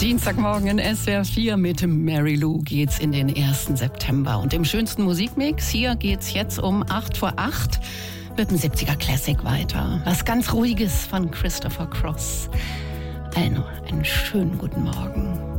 Dienstagmorgen in SWR 4 mit Mary Lou geht's in den 1. September. Und im schönsten Musikmix, hier geht's jetzt um 8 vor 8 mit dem 70er Classic weiter. Was ganz Ruhiges von Christopher Cross. Also, einen schönen guten Morgen.